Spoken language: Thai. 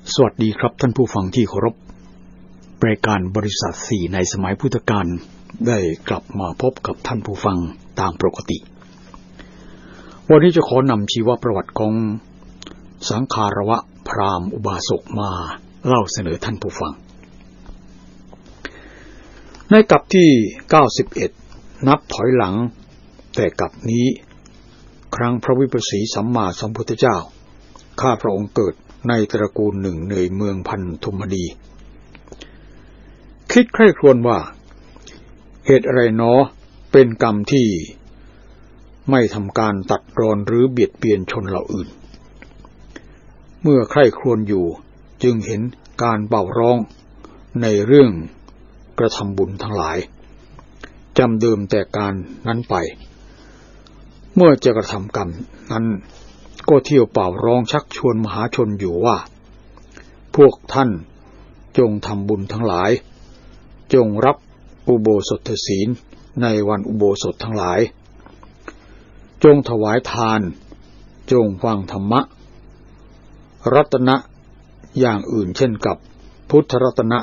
สวัสดีครับท่านผู้ฟังที่เคารพรายการบริษัท4ในสมัยพุทธกาลได้กลับมาพบกับท่านผู้ฟังตามปกติวันนี้จะขอนำชีวประวัติของสังคารวะพราหมณ์อุบาสกมาเล่าเสนอท่านผู้ฟังในกลับที่91นับถอยหลังแต่กลับนี้ครั้งพระวิปัสสีสัมมาสัมพุทธเจ้าข้าพระองค์เกิดในตระกูลหนึ่งในเมืองพันธุมดีคิดใคร่ครวญว่าเหตุอะไรหนอเป็นกรรมที่ไม่ทำการตัดรอนหรือเบียดเบียนชนเหล่าอื่นเมื่อใคร่ครวญอยู่จึงเห็นการเป่าร้องในเรื่องกระทำบุญทั้งหลายจำเดิมแต่การนั้นไปเมื่อจะกระทำกรรมนั้นก็เที่ยวเป่าร้องชักชวนมหาชนอยู่ว่าพวกท่านจงทำบุญทั้งหลายจงรับอุโบสถศีลในวันอุโบสถทั้งหลายจงถวายทานจงฟังธรรมะรัตนะอย่างอื่นเช่นกับพุทธรัตนะ